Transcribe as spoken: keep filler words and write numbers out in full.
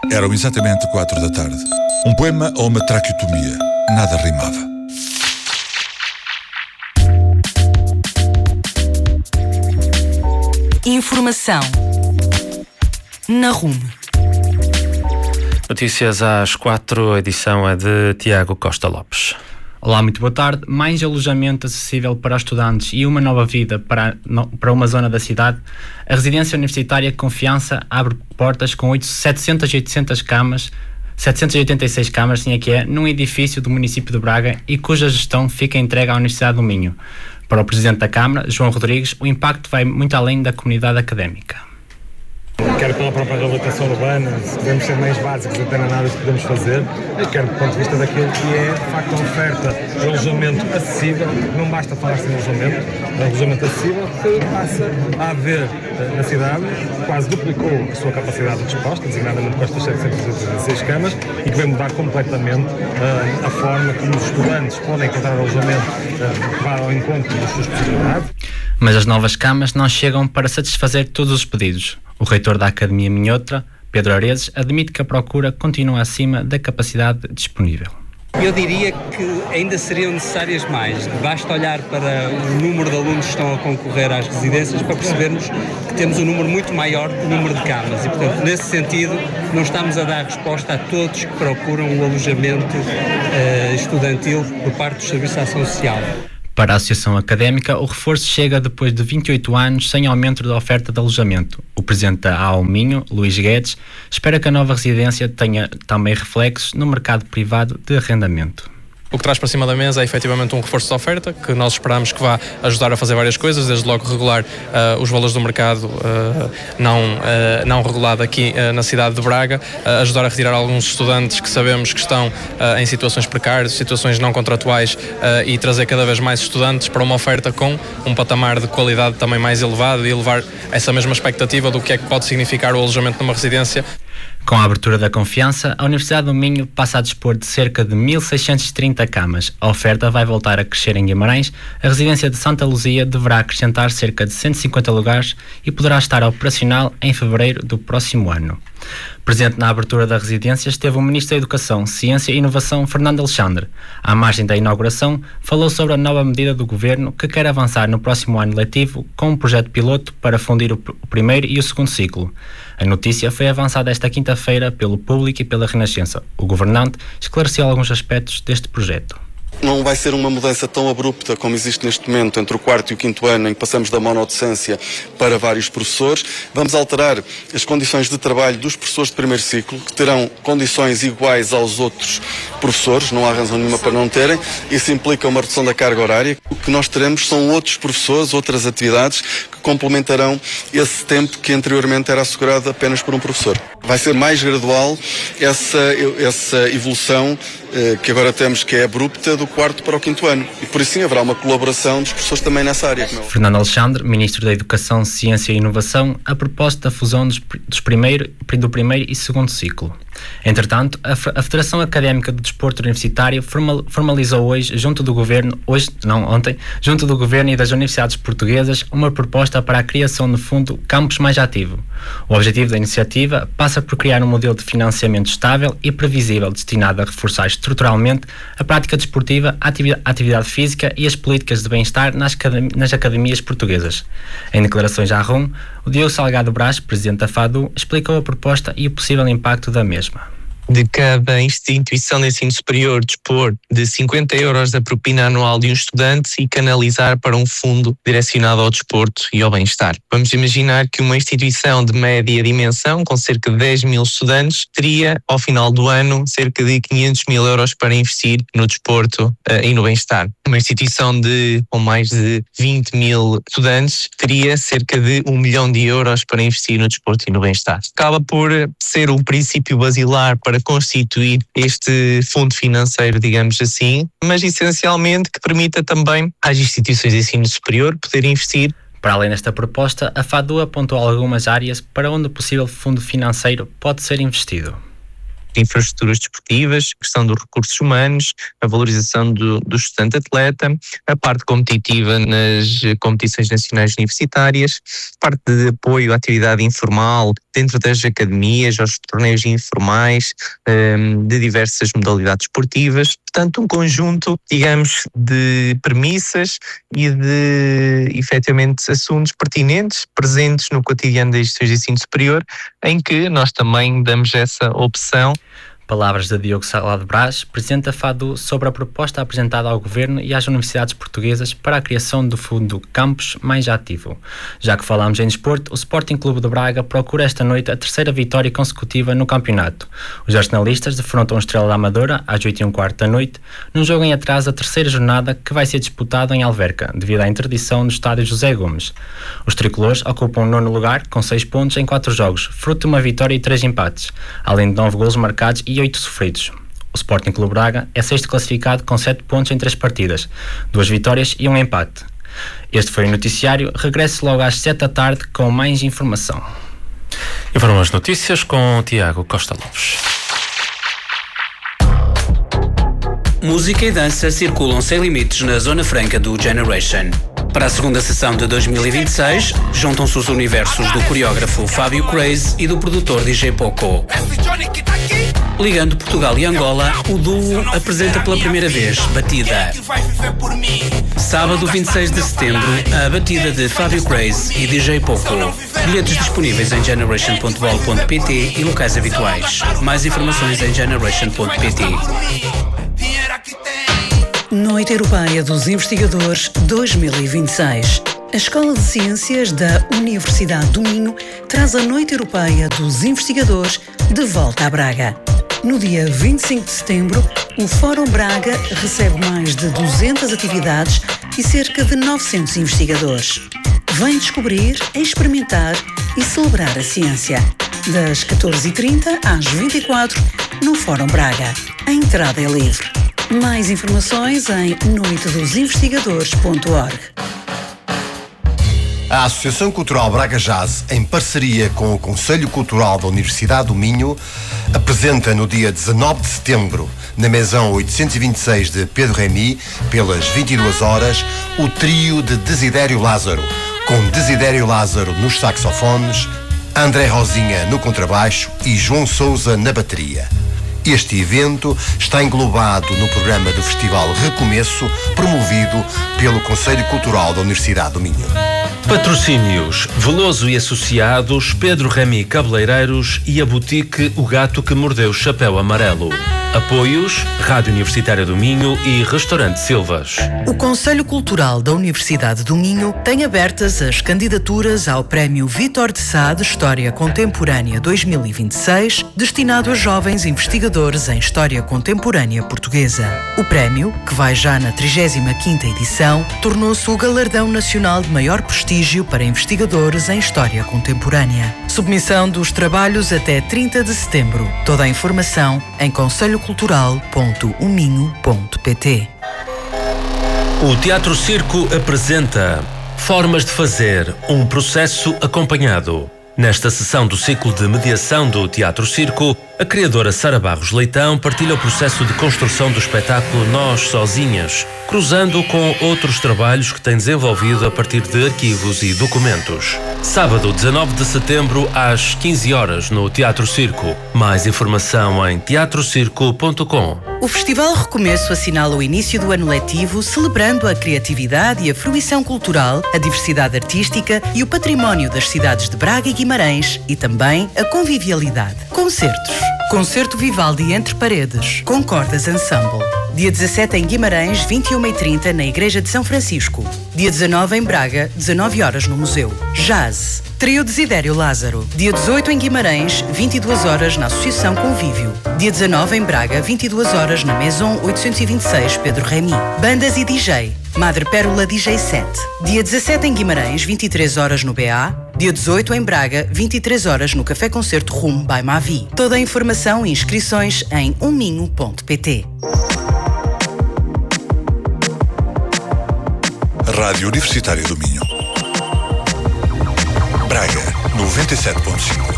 Eram exatamente quatro da tarde. Um poema ou uma traqueotomia. Nada rimava. Informação na Rume. Notícias às quatro, a edição é de Tiago Costa Lopes. Olá, muito boa tarde. Mais alojamento acessível para estudantes e uma nova vida para, para uma zona da cidade. A residência universitária Confiança abre portas com setecentas e oitocentas camas, setecentas e oitenta e seis camas, assim é que é, num edifício do município de Braga e cuja gestão fica entregue à Universidade do Minho. Para o Presidente da Câmara, João Rodrigues, o impacto vai muito além da comunidade académica. Quer pela própria reabilitação urbana, se podemos ser mais básicos até na análise que podemos fazer, quer do ponto de vista daquilo que é, de facto, a oferta de alojamento acessível, não basta falar-se em alojamento, é alojamento acessível que passa a haver na cidade, quase duplicou a sua capacidade de resposta, designadamente com estas setecentas e oitenta e seis camas, e que vai mudar completamente uh, a forma como os estudantes podem encontrar alojamento uh, que vá ao encontro das suas possibilidades. Mas as novas camas não chegam para satisfazer todos os pedidos. O reitor da Academia Minhotra, Pedro Areses, admite que a procura continua acima da capacidade disponível. Eu diria que ainda seriam necessárias mais. Basta olhar para o número de alunos que estão a concorrer às residências para percebermos que temos um número muito maior que o número de camas. E, portanto, nesse sentido, não estamos a dar resposta a todos que procuram um alojamento uh, estudantil por parte do Serviço de Ação Social. Para a Associação Académica, o reforço chega depois de vinte e oito anos sem aumento da oferta de alojamento. O presidente da A O Minho, Luís Guedes, espera que a nova residência tenha também reflexos no mercado privado de arrendamento. O que traz para cima da mesa é efetivamente um reforço de oferta, que nós esperamos que vá ajudar a fazer várias coisas, desde logo regular uh, os valores do mercado uh, não, uh, não regulado aqui uh, na cidade de Braga, uh, ajudar a retirar alguns estudantes que sabemos que estão uh, em situações precárias, situações não contratuais, uh, e trazer cada vez mais estudantes para uma oferta com um patamar de qualidade também mais elevado e elevar essa mesma expectativa do que é que pode significar o alojamento numa residência. Com a abertura da Confiança, a Universidade do Minho passa a dispor de cerca de mil seiscentas e trinta camas. A oferta vai voltar a crescer em Guimarães. A residência de Santa Luzia deverá acrescentar cerca de cento e cinquenta lugares e poderá estar operacional em fevereiro do próximo ano. Presente na abertura da residência esteve o Ministro da Educação, Ciência e Inovação, Fernando Alexandre. À margem da inauguração, falou sobre a nova medida do Governo que quer avançar no próximo ano letivo com um projeto piloto para fundir o primeiro e o segundo ciclo. A notícia foi avançada esta quinta-feira pelo Público e pela Renascença. O governante esclareceu alguns aspectos deste projeto. Não vai ser uma mudança tão abrupta como existe neste momento entre o quarto e o quinto ano, em que passamos da monodocência para vários professores. Vamos alterar as condições de trabalho dos professores de primeiro ciclo, que terão condições iguais aos outros professores, não há razão nenhuma para não terem. Isso implica uma redução da carga horária. O que nós teremos são outros professores, outras atividades que complementarão esse tempo que anteriormente era assegurado apenas por um professor. Vai ser mais gradual essa, essa evolução eh, que agora temos, que é abrupta, do quarto para o quinto ano. E por isso sim haverá uma colaboração dos professores também nessa área. Fernando Alexandre, Ministro da Educação, Ciência e Inovação, a propósito da fusão dos, dos primeiro, do primeiro e segundo ciclo. Entretanto, a, a Federação Académica do Desporto Universitário formal, formalizou hoje, junto do Governo, hoje, não, ontem, junto do Governo e das Universidades Portuguesas, uma proposta para a criação, no fundo, campus mais ativo. O objetivo da iniciativa passa por criar um modelo de financiamento estável e previsível destinado a reforçar estruturalmente a prática desportiva, a atividade, a atividade física e as políticas de bem-estar nas, nas academias portuguesas. Em declarações à R U M, o Diogo Salgado Brás, presidente da FADU, explicou a proposta e o possível impacto da mesma. De cada instituição de ensino superior dispor de cinquenta euros da propina anual de um estudante e canalizar para um fundo direcionado ao desporto e ao bem-estar. Vamos imaginar que uma instituição de média dimensão, com cerca de dez mil estudantes, teria, ao final do ano, cerca de quinhentos mil euros para investir no desporto uh, e no bem-estar. Uma instituição de, com mais de vinte mil estudantes teria cerca de um milhão de euros para investir no desporto e no bem-estar. Acaba por ser um princípio basilar para constituir este fundo financeiro, digamos assim, mas essencialmente que permita também às instituições de ensino superior poder investir. Para além desta proposta, a FADU apontou algumas áreas para onde o possível fundo financeiro pode ser investido. de infraestruturas desportivas, a questão dos recursos humanos, a valorização do, do estudante atleta, a parte competitiva nas competições nacionais universitárias, parte de apoio à atividade informal dentro das academias, aos torneios informais, de diversas modalidades esportivas. Portanto, um conjunto, digamos, de premissas e de, efetivamente, assuntos pertinentes, presentes no cotidiano das instituições de ensino superior, em que nós também damos essa opção. Palavras de Diogo Salado Brás, presidente da FADU, sobre a proposta apresentada ao Governo e às universidades portuguesas para a criação do Fundo Campus Mais Ativo. Já que falámos em desporto, o Sporting Clube de Braga procura esta noite a terceira vitória consecutiva no campeonato. Os arsenalistas defrontam a Estrela da Amadora às oito e um quarto da noite, num jogo em atraso da terceira jornada que vai ser disputado em Alverca, devido à interdição do estádio José Gomes. Os tricolores ocupam o nono lugar, com seis pontos em quatro jogos, fruto de uma vitória e três empates, além de nove golos marcados e oito sofridos. O Sporting Clube Braga é sexto classificado com sete pontos em três partidas, duas vitórias e um empate. Este foi o noticiário. Regresse logo às sete da tarde com mais informação. E foram as notícias com Tiago Costa Lopes. Música e dança circulam sem limites na Zona Franca do Generation. Para a segunda sessão de dois mil e vinte e seis, juntam-se os universos do coreógrafo Fábio Craze e do produtor D J Poco. Ligando Portugal e Angola, o duo apresenta pela primeira vez Batida. Sábado, vinte e seis de setembro, a Batida de Fábio Craze e D J Poco. Bilhetes disponíveis em generation ponto vol ponto pt e locais habituais. Mais informações em generation ponto pt. Noite Europeia dos Investigadores dois mil e vinte e seis. A Escola de Ciências da Universidade do Minho traz a Noite Europeia dos Investigadores de volta a Braga. No dia vinte e cinco de setembro, o Fórum Braga recebe mais de duzentas atividades e cerca de novecentos investigadores. Vem descobrir, experimentar e celebrar a ciência. Das catorze e trinta às vinte e quatro, no Fórum Braga. A entrada é livre. Mais informações em noite dos investigadores ponto org. A Associação Cultural Braga Jazz, em parceria com o Conselho Cultural da Universidade do Minho, apresenta no dia dezanove de setembro, na Maison oitocentos e vinte e seis de Pedro Remy, pelas vinte e duas horas, o trio de Desidério Lázaro, com Desidério Lázaro nos saxofones, André Rosinha no contrabaixo e João Sousa na bateria. Este evento está englobado no programa do Festival Recomeço, promovido pelo Conselho Cultural da Universidade do Minho. Patrocínios: Veloso e Associados, Pedro Remy Cabeleireiros e a Boutique O Gato que Mordeu o Chapéu Amarelo. Apoios: Rádio Universitária do Minho e Restaurante Silvas. O Conselho Cultural da Universidade do Minho tem abertas as candidaturas ao Prémio Vítor de Sá de História Contemporânea dois mil e vinte e seis, destinado a jovens investigadores em História Contemporânea Portuguesa. O prémio, que vai já na trigésima quinta edição, tornou-se o galardão nacional de maior prestígio para investigadores em História Contemporânea. Submissão dos trabalhos até trinta de setembro. Toda a informação em conselho cultural ponto o minho ponto pt. O Teatro Circo apresenta Formas de Fazer, um processo acompanhado. Nesta sessão do ciclo de mediação do Teatro Circo, a criadora Sara Barros Leitão partilha o processo de construção do espetáculo Nós Sozinhas, cruzando com outros trabalhos que tem desenvolvido a partir de arquivos e documentos. Sábado, dezanove de setembro, às quinze horas, no Teatro Circo. Mais informação em teatro circo ponto com. O Festival Recomeço assinala o início do ano letivo, celebrando a criatividade e a fruição cultural, a diversidade artística e o património das cidades de Braga e Guimarães, e também a convivialidade. Concertos. Concerto Vivaldi Entre Paredes, com Cordas Ensemble. Dia dezassete em Guimarães, vinte e uma e trinta na Igreja de São Francisco. Dia dezanove em Braga, dezenove horas no Museu. Jazz. Trio Desidério Lázaro. Dia dezoito em Guimarães, vinte e duas horas na Associação Convívio. Dia dezanove em Braga, vinte e duas horas na Maison oitocentos e vinte e seis Pedro Remy. Bandas e D J. Madre Pérola D J set. Dia dezassete em Guimarães, vinte e três horas no B A. Dia dezoito em Braga, vinte e três horas no Café Concerto Rum by Mavi. Toda a informação e inscrições em um minho ponto pt. Rádio Universitária do Minho. Braga, noventa e sete ponto cinco.